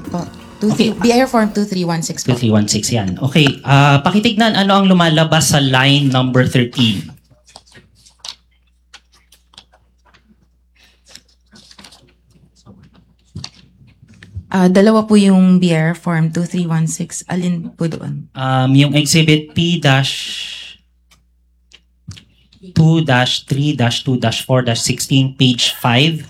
po. Okay. BIR Form 2316 po. 2316 yan. Okay, pakitignan ano ang lumalabas sa line number 13. Dalawa po yung BIR Form 2316. Alin po doon? Yung exhibit P-2-3-2-4-16, page 5.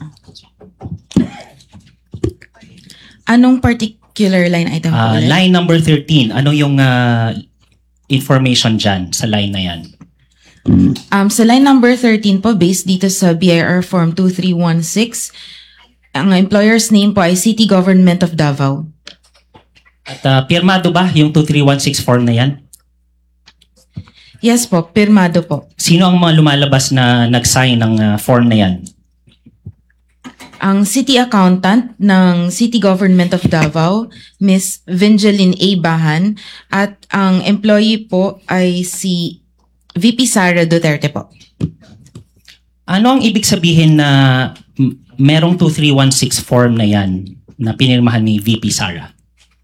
Anong particular line item po ulit? Line number 13. Ano yung information dyan sa line na yan? Sa line number 13 po, based dito sa BIR Form 2316, ang employer's name po ay City Government of Davao. At pirmado ba yung 2316 form na yan? Yes po, pirmado po. Sino ang mga lumalabas na nag-sign ng form na yan? Ang City Accountant ng City Government of Davao, Ms. Vingeline A. Bahan, at ang employee po ay si VP Sara Duterte po. Ano ang ibig sabihin na merong 2316 form na yan na pinirmahan ni VP Sara?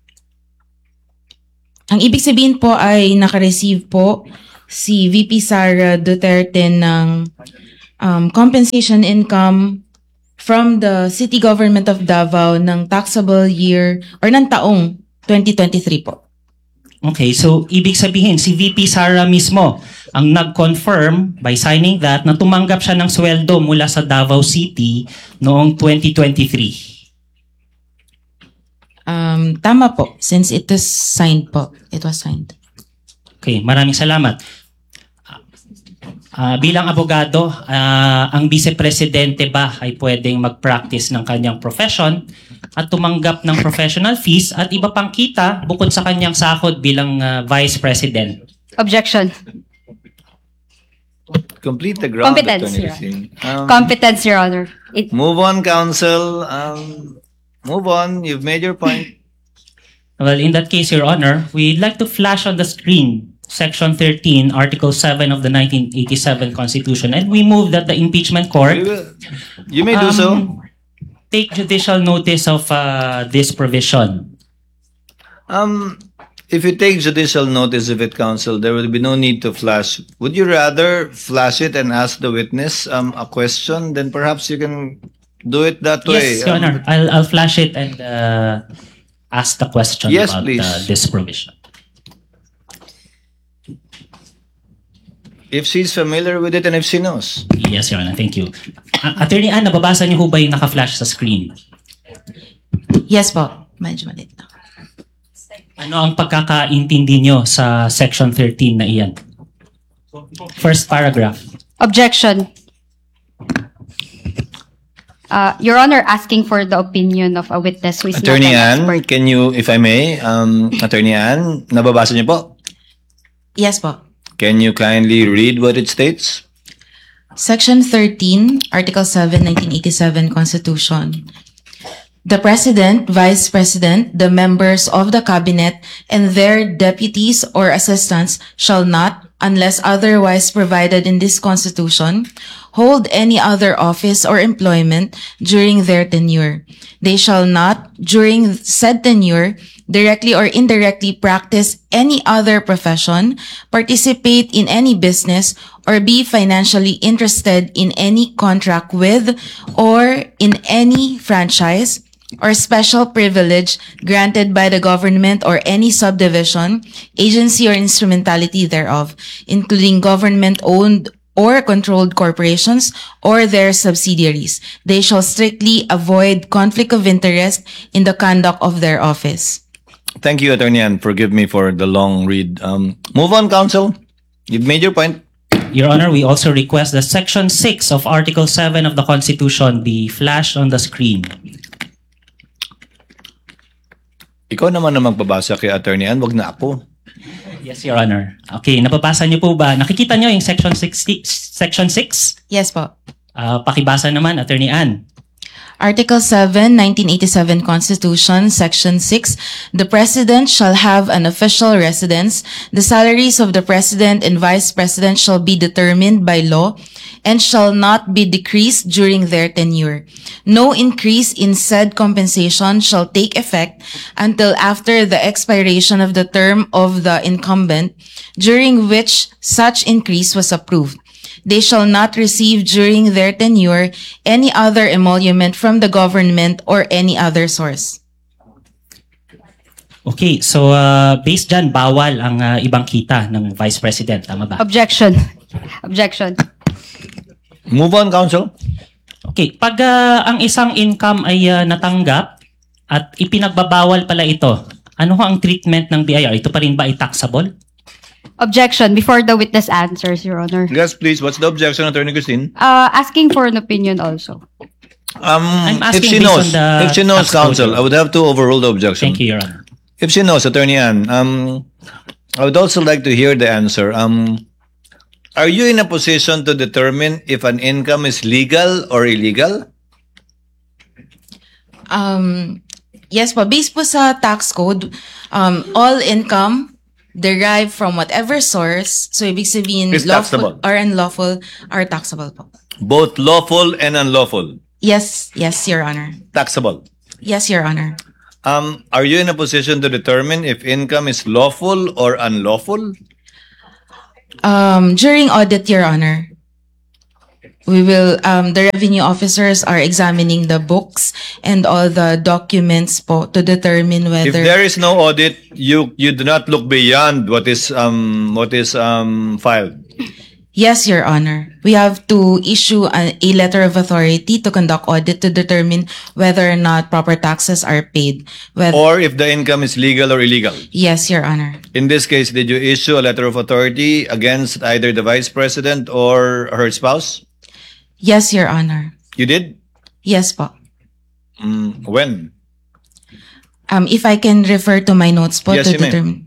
Ang ibig sabihin po ay nakareceive po si VP Sara Duterte ng compensation income from the City Government of Davao ng taxable year or ng taong 2023 po. Okay, so ibig sabihin si VP Sara mismo ang nag-confirm by signing that na tumanggap siya ng sweldo mula sa Davao City noong 2023. Tama po, since it was signed po. It was signed. Okay, maraming salamat. Bilang abogado, ang vice-presidente ba ay pwedeng mag-practice ng kanyang profession at tumanggap ng professional fees at iba pang kita bukod sa kanyang sahod bilang vice-president? Objection. Complete the ground. Competence, Attorney Your Racine. Competence, Your Honor. Move on, counsel. Move on. You've made your point. Well, in that case, Your Honor, we'd like to flash on the screen Section 13, Article 7 of the 1987 Constitution, and we move that the impeachment court You may do so. take judicial notice of this provision. If you take judicial notice of it, counsel, there will be no need to flash. Would you rather flash it and ask the witness a question? Then perhaps you can do it that way. Yes, Your Honor. I'll flash it and ask the question Yes, about please. this provision. If she's familiar with it and if she knows. Yes, Your Honor. Thank you. Attorney Ann, nababasa niyo ho ba yung naka-flash sa screen? Yes po, medyo malit na. Ano ang pagkakaintindi niyo sa Section 13 na iyan? First paragraph. Objection. Your Honor, asking for the opinion of a witness who is Attorney not an Ann, expert. can you, if I may, Attorney Ann, nababasa niyo po? Yes po. Can you kindly read what it states? Section 13, Article 7, 1987 Constitution. The President, Vice President, the members of the Cabinet, and their deputies or assistants shall not, unless otherwise provided in this Constitution, hold any other office or employment during their tenure. They shall not, during said tenure, directly or indirectly practice any other profession, participate in any business, or be financially interested in any contract with or in any franchise or special privilege granted by the government or any subdivision, agency, or instrumentality thereof, including government-owned or controlled corporations or their subsidiaries. They shall strictly avoid conflict of interest in the conduct of their office. Thank you, Attorney Ann. Forgive me for the long read. Move on, counsel. You've made your point. Your Honor, we also request that Section 6 of Article 7 of the Constitution be flashed on the screen. Ikaw naman na magbabasa kay Attorney Ann, wag na ako. Yes, Your Honor. Okay, nababasa niyo po ba? Nakikita niyo yung Section 6? Yes po. Pakibasa naman, Attorney Ann. Article 7, 1987 Constitution, Section 6, the President shall have an official residence. The salaries of the President and Vice President shall be determined by law and shall not be decreased during their tenure. No increase in said compensation shall take effect until after the expiration of the term of the incumbent, during which such increase was approved. They shall not receive during their tenure any other emolument from the government or any other source. Okay, so based dyan, bawal ang ibang kita ng Vice President. Tama ba? Objection. Objection. Move on, Counsel. Okay, pag ang isang income ay natanggap at ipinagbabawal pala ito, ano ho ang treatment ng BIR? Ito pa rin ba ay taxable? Objection. Before the witness answers, Your Honor. Yes, please. What's the objection, Attorney Christine? Asking for an opinion also. I'm If asking she based knows, on the if she knows, tax code. Counsel, I would have to overrule the objection. Thank you, Your Honor. If she knows, Attorney Ann, I would also like to hear the answer. Are you in a position to determine if an income is legal or illegal? Yes po, based po sa tax code, all income derived from whatever source, so ibig sabihin Is lawful taxable. or unlawful, are taxable po. Both lawful and unlawful. Yes, Your Honor. Taxable. Yes, Your Honor. Are you in a position to determine if income is lawful or unlawful? During audit, Your Honor, we will, the revenue officers are examining the books and all the documents po to determine If whether, there is no audit, you do not look beyond what is filed. yes, Your Honor, we have to issue a letter of authority to conduct audit to determine whether or not proper taxes are paid. Or if the income is legal or illegal. Yes, Your Honor. In this case, did you issue a letter of authority against either the Vice President or her spouse? Yes, Your Honor. You did? Yes po. When? If I can refer to my notes po Yes, to you may. determine.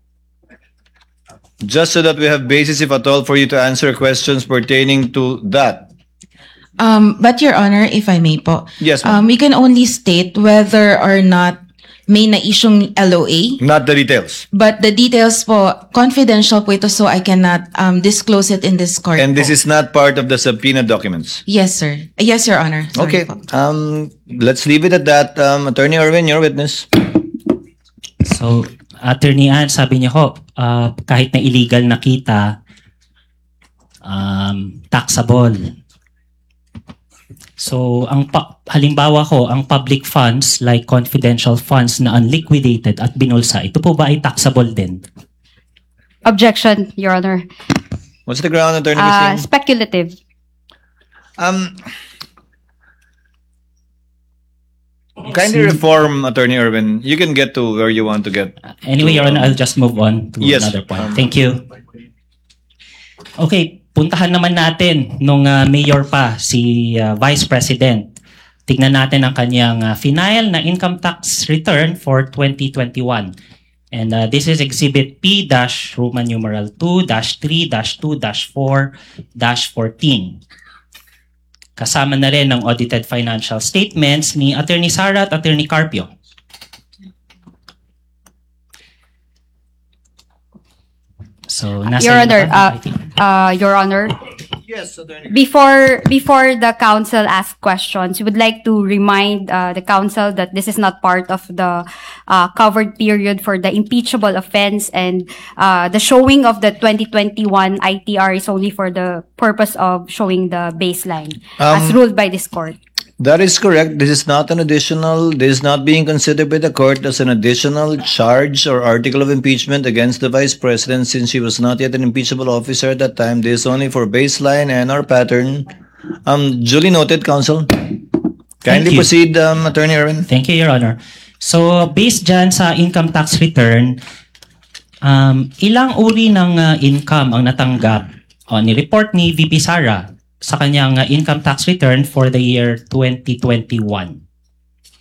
Just so that we have basis, if at all, for you to answer questions pertaining to that. But Your Honor, if I may po. Yes, ma'am. We can only state whether or not may na-isyong LOA, Not the details. but the details po, confidential po ito, so I cannot disclose it in this court And this po. is not part of the subpoena documents. Yes, sir. Yes, Your Honor. Sorry Okay. po. Let's leave it at that. Attorney Erwin, your witness. So, Attorney Ann, sabi niya ho, kahit na illegal na kita, taxable. So, halimbawa ko, ang public funds like confidential funds na unliquidated at binulsa, ito po ba ay taxable din? Objection, Your Honor. What's the ground, Attorney Christine? Speculative. Kindly reform, Attorney Erwin. You can get to where you want to get. Anyway, Your Honor, I'll just move on to Yes. another point. Thank you. Okay, puntahan naman natin nung mayor pa, si Vice President. Tignan natin ang kanyang final na income tax return for 2021. And this is Exhibit P-Roman numeral 2-3-2-4-14. Kasama na rin ang audited financial statements ni Attorney Sara at Attorney Carpio. So, nasa Your Honor, I think. Your Honor, Yes, Attorney. before the council asks questions, we would like to remind the council that this is not part of the covered period for the impeachable offense, and the showing of the 2021 ITR is only for the purpose of showing the baseline as ruled by this court. That is correct. This is not this is not being considered by the court as an additional charge or article of impeachment against the Vice President, since she was not yet an impeachable officer at that time. This is only for baseline and our pattern. Duly noted, counsel. Kindly you. proceed, Attorney Erwin. Thank you, Your Honor. So, based dyan sa income tax return, ilang uri ng income ang natanggap ni-report ni VP Sara sa kanyang income tax return for the year 2021?